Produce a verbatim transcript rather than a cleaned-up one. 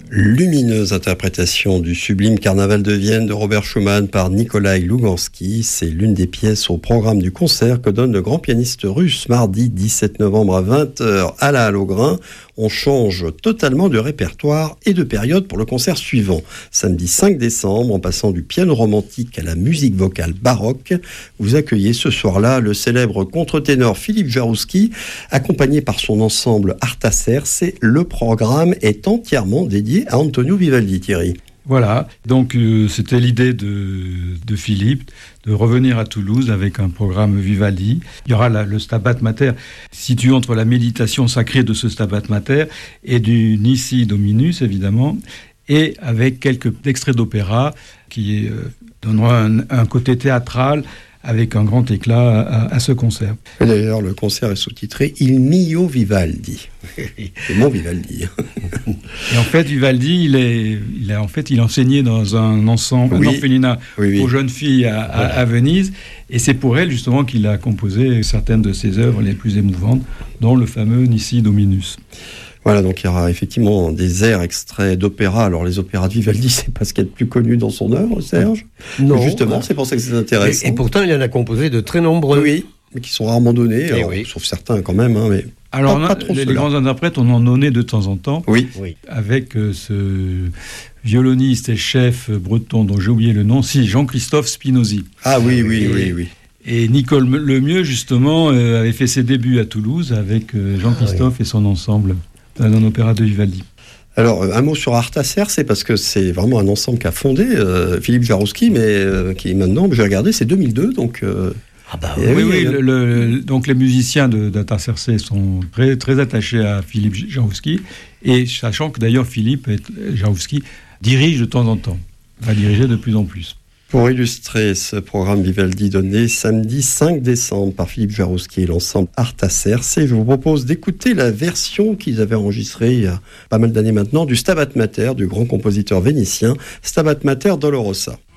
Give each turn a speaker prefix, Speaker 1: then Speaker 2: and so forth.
Speaker 1: Lumineuse interprétation du sublime Carnaval de Vienne de Robert Schumann par Nikolai Lougansky. C'est l'une des pièces au programme du concert que donne le grand pianiste russe mardi dix-sept novembre à vingt heures à la Halle aux Grains. On change totalement de répertoire et de période pour le concert suivant. Samedi cinq décembre, en passant du piano romantique à la musique vocale baroque, vous accueillez ce soir-là le célèbre contre-ténor Philippe Jaroussky, accompagné par son ensemble Artaserse. Le programme est entièrement dédié à Antonio Vivaldi, Thierry.
Speaker 2: Voilà, donc euh, c'était l'idée de, de Philippe de revenir à Toulouse avec un programme Vivaldi. Il y aura la, le Stabat Mater situé entre la méditation sacrée de ce Stabat Mater et du Nisi Dominus, évidemment, et avec quelques extraits d'opéra qui euh, donneront un, un côté théâtral avec un grand éclat à, à ce concert.
Speaker 1: Et d'ailleurs, le concert est sous-titré « Il mio Vivaldi ». C'est mon Vivaldi.
Speaker 2: Et en fait, Vivaldi, il, est, il, a, en fait, il enseignait dans un ensemble, oui. un orphelinat oui, oui. aux jeunes filles à, à, voilà. à Venise. Et c'est pour elle, justement, qu'il a composé certaines de ses œuvres les plus émouvantes, dont le fameux Nisi Dominus.
Speaker 1: Voilà, donc il y aura effectivement des airs extraits d'opéra. Alors les opéras de Vivaldi, c'est pas ce qu'il y a de plus connu dans son œuvre, Serge.
Speaker 3: Non.
Speaker 1: Mais justement, c'est pour ça que c'est intéressant.
Speaker 3: Et, et pourtant, il en a composé de très nombreux.
Speaker 1: Oui, mais qui sont rarement donnés, alors, oui. sauf certains quand même. Hein, mais
Speaker 2: alors,
Speaker 1: pas,
Speaker 2: a,
Speaker 1: pas trop
Speaker 2: les, les grands interprètes, on en donnait de temps en temps.
Speaker 1: Oui.
Speaker 2: oui. Avec euh, ce violoniste et chef breton dont j'ai oublié le nom, si, Jean-Christophe Spinozzi.
Speaker 1: Ah oui, oui,
Speaker 2: et,
Speaker 1: oui, oui.
Speaker 2: Et Nicole Lemieux, justement, euh, avait fait ses débuts à Toulouse avec euh, Jean-Christophe ah, oui. et son ensemble. Dans un opéra de Vivaldi.
Speaker 1: Alors, un mot sur Artaserse, c'est parce que c'est vraiment un ensemble qu'a fondé euh, Philippe Jaroussky, mais euh, qui maintenant, j'ai regardé, c'est deux mille deux, donc... Euh,
Speaker 2: ah bah oui, oui, oui le, le, donc les musiciens d'Artaserse sont très, très attachés à Philippe Jaroussky, et sachant que d'ailleurs Philippe Jaroussky dirige de temps en temps, va diriger de plus en plus.
Speaker 1: Pour illustrer ce programme Vivaldi donné samedi cinq décembre par Philippe Jaroussky et l'ensemble Artaserse, je vous propose d'écouter la version qu'ils avaient enregistrée il y a pas mal d'années maintenant du Stabat Mater du grand compositeur vénitien Stabat Mater Dolorosa.